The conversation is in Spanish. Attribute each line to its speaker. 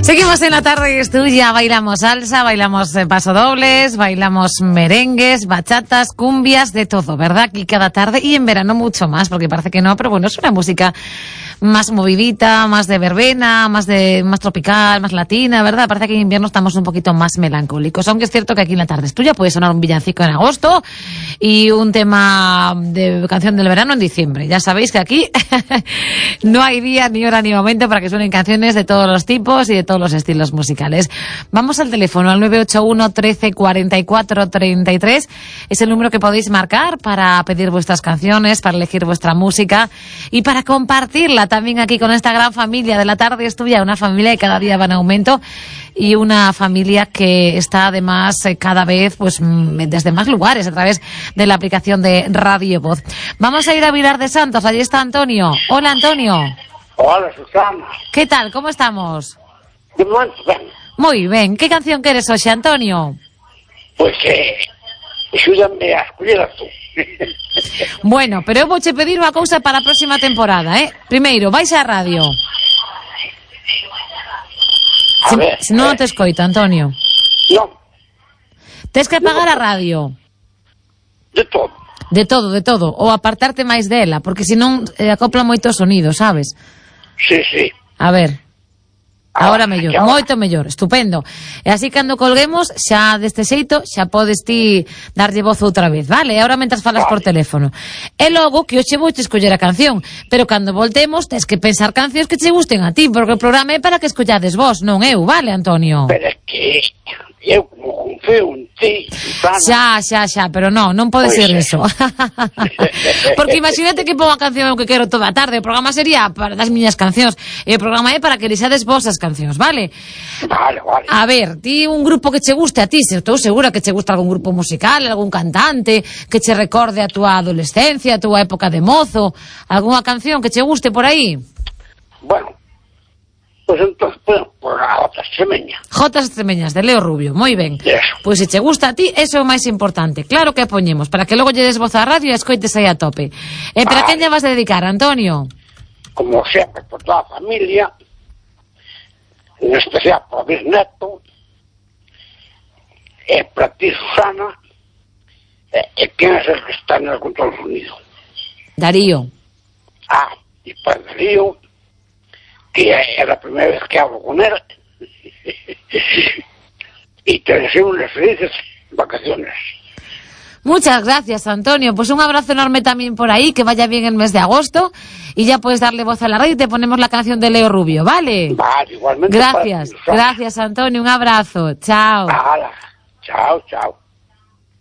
Speaker 1: Seguimos en La Tarde es Tuya, bailamos salsa, bailamos pasodobles, bailamos merengues, bachatas, cumbias, de todo, ¿verdad? Aquí cada tarde y en verano mucho más, porque parece que no, pero bueno, es una música más movidita, más de verbena, más tropical, más latina, ¿verdad? Parece que en invierno estamos un poquito más melancólicos, aunque es cierto que aquí en La Tarde es Tuya puede sonar un villancico en agosto y un tema de canción del verano en diciembre. Ya sabéis que aquí no hay día, ni hora, ni momento para que suenen canciones de todos los tipos y de todos los estilos musicales. Vamos al teléfono, al 981 13 44 33. Es el número que podéis marcar para pedir vuestras canciones, para elegir vuestra música y para compartirla también aquí con esta gran familia de La Tarde es Tuya, una familia que cada día va en aumento y una familia que está además cada vez pues desde más lugares a través de la aplicación de Radio Voz. Vamos a ir a Vilar de Santos, allí está Antonio. Hola, Antonio.
Speaker 2: Hola, Susana.
Speaker 1: ¿Qué tal? ¿Cómo estamos?
Speaker 2: Muy
Speaker 1: bien. ¿Qué canción queres hoy, Antonio?
Speaker 2: Pues, ayúdame a escolher tú.
Speaker 1: Bueno, pero eu vouche pedir unha cousa para a próxima temporada, Primeiro, vais á radio. Se non te escoito, Antonio.
Speaker 2: Non.
Speaker 1: Tes que apagar a radio.
Speaker 2: De todo.
Speaker 1: De todo. Ou apartarte máis dela, porque senón acopla moito sonido, sabes?
Speaker 2: Sí.
Speaker 1: A ver. Ahora mellor, moito mellor, estupendo. E así cando colguemos, xa deste xeito, xa podes ti darlle voz outra vez, vale? Ahora mentras falas por teléfono. E logo que hoxe vouche escoller a canción, pero cando voltemos tes que pensar cancións que che gusten a ti, porque o programa é para que escollades vos, non eu, vale, Antonio?
Speaker 2: Pero é que eu como confío en ti, Susana.
Speaker 1: Xa, pero non pode ser eso. Porque imagínate que pongo a canción que quero toda a tarde, o programa sería para das miñas cancións, e o programa é para que elixades vos as cancións, vale?
Speaker 2: Vale.
Speaker 1: A ver, ti un grupo que che guste a ti, estou segura que che gusta algún grupo musical, algún cantante, que che recorde a túa adolescencia, a túa época de mozo, algunha canción que che guste por aí?
Speaker 2: Bueno, pues entonces, por a Jotas Extremeñas.
Speaker 1: Jotas Extremeñas, de Leo Rubio, moi ben. Pois se che gusta a ti, eso é o máis importante. Claro que a poñemos, para que logo lle des voz á radio e escoites aí a tope. E para quen lle vas a dedicar, Antonio?
Speaker 2: Como sempre, por toda a familia, en especial por bisneto, e para ti, Susana, e quen é el que está en el control sonido.
Speaker 1: Darío.
Speaker 2: Y para Darío, que es la primera vez que hablo con él, y te deseo unas felices vacaciones.
Speaker 1: Muchas gracias, Antonio. Pues un abrazo enorme también por ahí, que vaya bien el mes de agosto, y ya puedes darle voz a la radio y te ponemos la canción de Leo Rubio, ¿vale?
Speaker 2: Vale, igualmente.
Speaker 1: Gracias, Antonio, un abrazo. Chao.
Speaker 2: Chao.